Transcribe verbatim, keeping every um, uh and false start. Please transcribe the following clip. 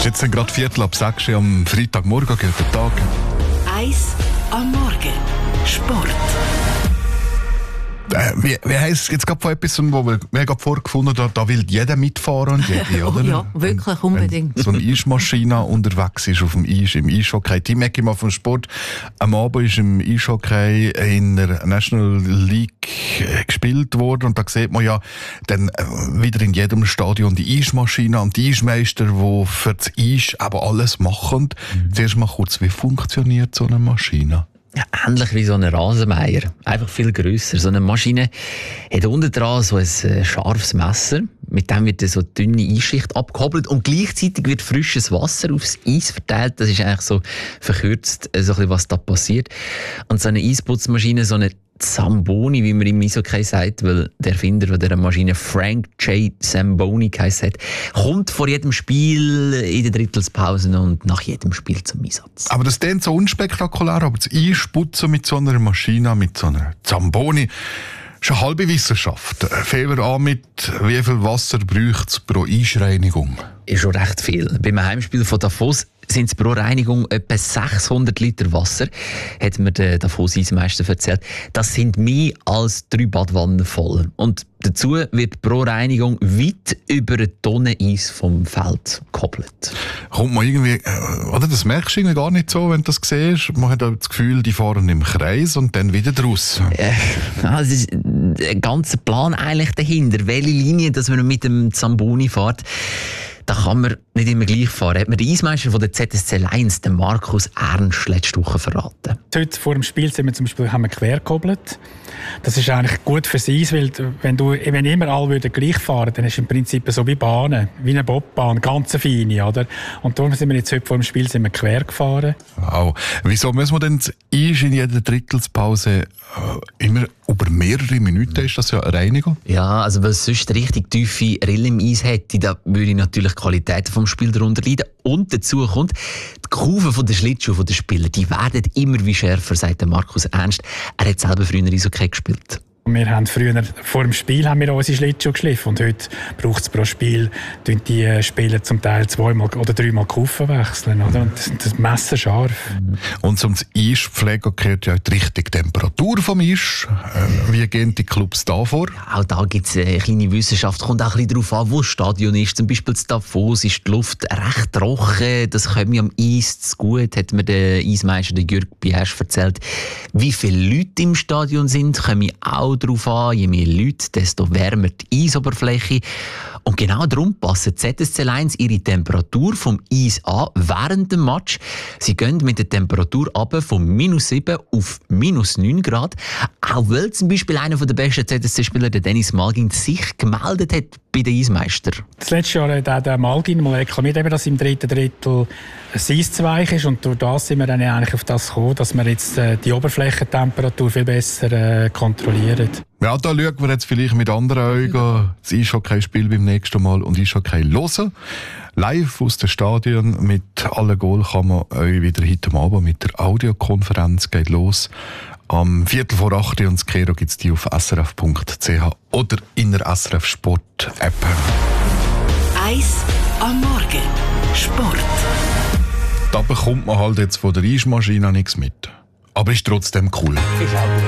Ist jetzt gerade Viertel ab sechs am Freitagmorgen, guten Tag. Eis am Morgen. Sport. Äh, wie, wie heisst es jetzt gerade von etwas, wo wir, wir haben vorgefunden haben, da, da will jeder mitfahren und jede, oder? Oh ja, wirklich, wenn, unbedingt. Wenn so eine Eismaschine unterwegs ist auf dem Eis, im Eishockey. Die merke ich mal vom Sport. Am Abend ist im Eishockey in der National League gespielt worden und da sieht man ja dann wieder in jedem Stadion die Eismaschine und die Eismeister, die für das Eis aber alles machen. Mhm. Zuerst mal kurz, wie funktioniert so eine Maschine? Ja, ähnlich wie so ein Rasenmäher. Einfach viel grösser. So eine Maschine hat unten dran so ein äh, scharfes Messer. Mit dem wird so eine dünne Eisschicht abgehobelt und gleichzeitig wird frisches Wasser aufs Eis verteilt. Das ist eigentlich so verkürzt, äh, so ein bisschen, was da passiert. Und so eine Eisputzmaschine, so eine Zamboni, wie man im Eishockey sagt, weil der Erfinder von dieser Maschine Frank J. Zamboni geheißen hat, kommt vor jedem Spiel in den Drittelspausen und nach jedem Spiel zum Einsatz. Aber das klingt so unspektakulär, aber das Einsputzen mit so einer Maschine, mit so einer Zamboni, ist eine halbe Wissenschaft. Fangen wir an mit, wie viel Wasser braucht es pro Eisreinigung? Ist schon recht viel. Beim Heimspiel von Davos sind es pro Reinigung etwa sechshundert Liter Wasser, hat mir der Davos-Eismeister erzählt. Das sind mehr als drei Badwannen voll. Und dazu wird pro Reinigung weit über eine Tonne Eis vom Feld gekoppelt. Kommt man irgendwie, oder das merkst du irgendwie gar nicht so, wenn du das siehst. Man hat das Gefühl, die fahren im Kreis und dann wieder draus. Äh, das ist ein ganzer Plan eigentlich dahinter. Welche Linie, dass man mit dem Zamboni fährt, da kann man nicht immer gleich fahren. Hat mir der Eismeister von der Z S C Lions, den Markus Ernst, letzte Woche verraten. Heute vor dem Spiel sind wir zum Beispiel haben wir quer gehobelt. Das ist eigentlich gut fürs Eis, weil wenn, du, wenn immer alle würden gleich fahren, dann ist es im Prinzip so wie Bahnen, wie eine Bobbahn, ganz feine, oder? Und darum sind wir jetzt heute vor dem Spiel sind wir quer gefahren. Wow. Wieso müssen wir denn das Eis in jeder Drittelspause äh, immer über mehrere Minuten? Ist das ja eine Reinigung? Ja, also weil es sonst richtig tiefe Rillen im Eis hätte, da würde ich natürlich die Qualität vom Spiel darunter leiden. Und dazu kommt, die Kurven der Schlittschuhe der Spieler, die werden immer wie schärfer, sagt der Markus Ernst. Er hat selber früher Eishockey gespielt. Wir haben früher, vor dem Spiel haben wir unsere Schlittschuhe geschliffen und heute braucht es pro Spiel, die Spieler zum Teil zweimal oder dreimal Kufen wechseln, oder? Und das, das Messer scharf. Und zum Eispflegen gehört ja die richtige Temperatur vom Eis. Äh, wie gehen die Clubs da vor? Ja, auch da gibt es eine kleine Wissenschaft. Kommt auch ein bisschen darauf an, wo das Stadion ist. Zum Beispiel in Davos ist die Luft recht trocken. Das kommt am Eis zu gut, hat mir der Eismeister Jürg Biersch erzählt. Wie viele Leute im Stadion sind, kommen auch darauf an. Je mehr Leute, desto wärmer die Eisoberfläche. Und genau darum passen Z S C Lions ihre Temperatur vom Eis an während dem Match. Sie gehen mit der Temperatur runter von minus sieben auf minus neun Grad. Auch weil zum Beispiel einer der besten Z S C-Spieler, der Dennis Malgin, sich gemeldet hat bei den Eismeister. Das letzte Jahr hat der Malgin mal reklamiert, dass im dritten Drittel ein Eis zu weich ist. Und durch das sind wir dann eigentlich auf das gekommen, dass wir jetzt äh, die Oberflächentemperatur viel besser äh, kontrollieren. Ja, da schauen wir jetzt vielleicht mit anderen Augen das Eishockey-Spiel beim nächsten Mal und Eishockey hören. Live aus dem Stadion mit allen Goal kann man euch wieder heute Abend mit der Audiokonferenz geht los. Am Viertel vor acht und das Kero gibt es die auf s r f punkt c h oder in der S R F Sport App. Eis am Morgen. Sport. Da bekommt man halt jetzt von der Eismaschine nichts mit. Aber ist trotzdem cool.